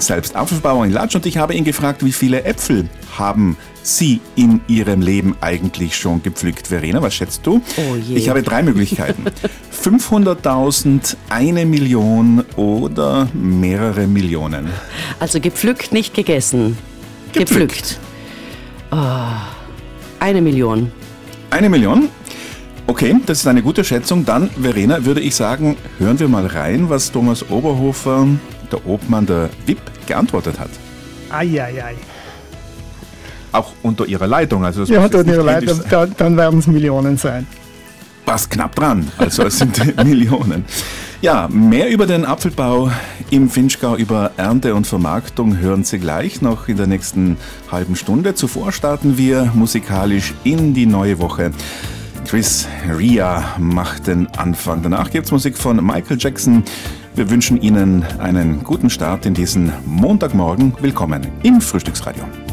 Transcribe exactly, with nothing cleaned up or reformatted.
selbst Apfelbauer in Latsch und ich habe ihn gefragt, wie viele Äpfel haben Sie in Ihrem Leben eigentlich schon gepflückt, Verena? Was schätzt du? Oh je. Ich habe drei Möglichkeiten. fünfhunderttausend, eine Million oder mehrere Millionen. Also gepflückt, nicht gegessen. Gepflückt. Gepflückt. Oh, eine Million. Eine Million? Okay, das ist eine gute Schätzung. Dann, Verena, würde ich sagen, hören wir mal rein, was Thomas Oberhofer, der Obmann der W I P, geantwortet hat. Eieiei. Auch unter Ihrer Leitung. Also das Ja, muss unter jetzt nicht Ihrer kritisch Leitung, sein. da, dann werden es Millionen sein. Passt knapp dran, also es sind Millionen. Ja, mehr über den Apfelbau im Vinschgau, über Ernte und Vermarktung hören Sie gleich noch in der nächsten halben Stunde. Zuvor starten wir musikalisch in die neue Woche. Chris Rea macht den Anfang. Danach gibt es Musik von Michael Jackson. Wir wünschen Ihnen einen guten Start in diesen Montagmorgen. Willkommen im Frühstücksradio.